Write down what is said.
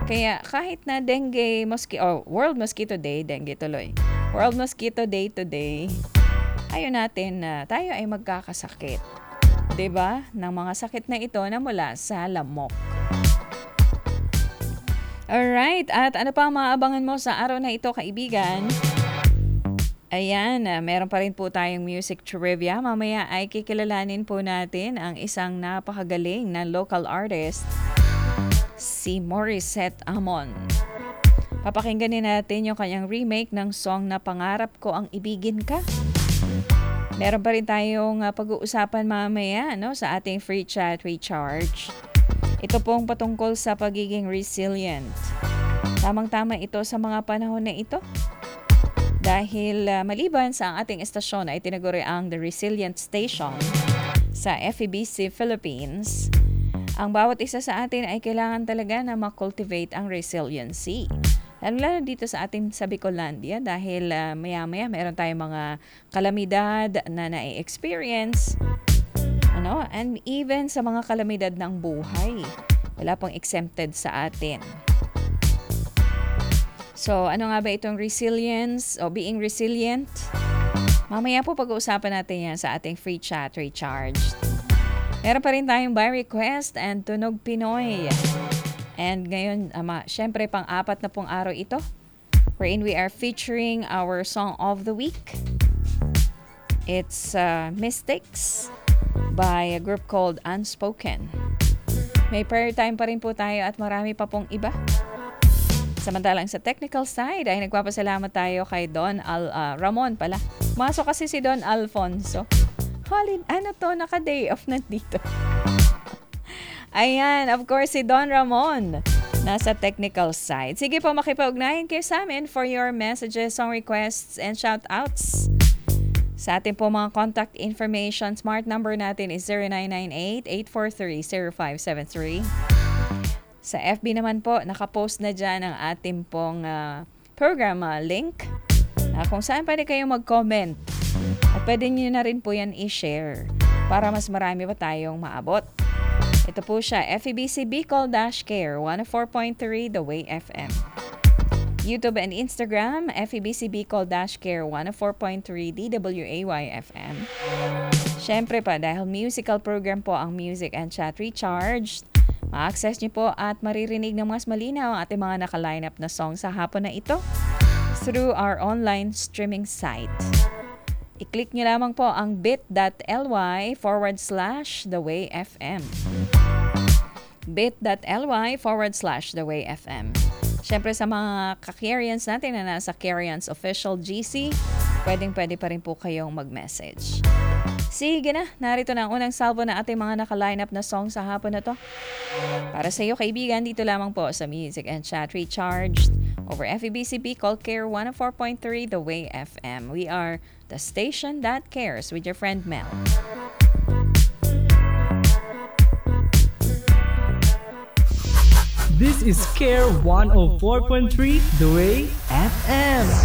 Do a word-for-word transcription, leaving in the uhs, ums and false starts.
Kaya kahit na dengue, mosquito, oh, World Mosquito Day, dengue tuloy. World Mosquito Day today, ayaw natin na tayo ay magkakasakit. 'Di ba? Ng mga sakit na ito na mula sa lamok. Alright, at ano pa ang maaabangan mo sa araw na ito, kaibigan? Ayan, uh, meron pa rin po tayong music trivia. Mamaya ay kikilalanin po natin ang isang napakagaling na local artist, si Morissette Amon. Papakinggan din natin yung kanyang remake ng song na Pangarap Ko Ang Ibigin Ka. Meron pa rin tayong uh, pag-uusapan mamaya, no, sa ating free chat recharge. Ito pong patungkol sa pagiging resilient. Tamang-tama ito sa mga panahon na ito. Dahil uh, maliban sa ang ating estasyon ay tinaguri ang The Resilient Station sa F E B C Philippines, ang bawat isa sa atin ay kailangan talaga na makultivate ang resiliency. Lalo dito sa ating sa Bicolandia dahil uh, maya-maya meron tayong mga kalamidad na na-experience. Ano? And even sa mga kalamidad ng buhay, wala pong exempted sa atin. So, ano nga ba itong resilience o being resilient? Mamaya po pag-uusapan natin yan sa ating free chat recharge. Meron pa rin tayong by request and Tunog Pinoy. And ngayon, ama, syempre pang-apat na pong araw ito, wherein we are featuring our song of the week. It's uh, Mystics by a group called Unspoken. May prayer time pa rin po tayo at marami pa pong iba. Samantalang sa technical side ay nagpapasalamat tayo kay Don Al, uh, Ramon pala. Masok kasi si Don Alfonso. Holly, ano to, naka-day off nandito. Ayan, of course, si Don Ramon nasa technical side. Sige po, makipag-ugnayan kayo sa amin for your messages, song requests, and shout-outs. Sa ating po mga contact information, smart number natin is zero nine nine eight, eight four three, zero five seven three. Sa F B naman po, nakapost na dyan ang ating pong uh, program uh, link uh, kung saan pwede kayong mag-comment. At pwede nyo na rin po yan i-share para mas marami pa tayong maabot. Ito po siya, F E B C Bicol-Care, one oh four point three The Way F M. YouTube and Instagram, F E B C Bicol-Care, one oh four point three D W A Y F M. Siyempre pa, dahil musical program po ang Music and Chat Recharged, ma-access niyo po at maririnig ng mas malinaw ang ating mga naka-line up na song sa hapon na ito through our online streaming site. I-click niyo lamang po ang bit.ly forward slash The Way F M. bit.ly forward slash The Way F M. Siyempre sa mga ka-Carians natin na nasa Carians Official G C, pwedeng-pwede pa rin po kayong mag-message. Sige na, narito na ang unang salvo na ating mga naka-line up na song sa hapon na to. Para sa iyo, kaibigan, dito lamang po sa Music and Chat Recharged over F E B C Bicol-Care, one oh four point three The Way F M. We are the station that cares with your friend Mel. This is Care one oh four point three The Way F M.